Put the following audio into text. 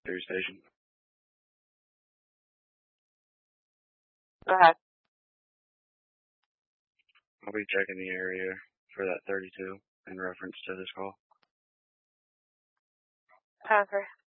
through station. Go ahead. I'll be checking the area for that 32 in reference to this call. 10-3.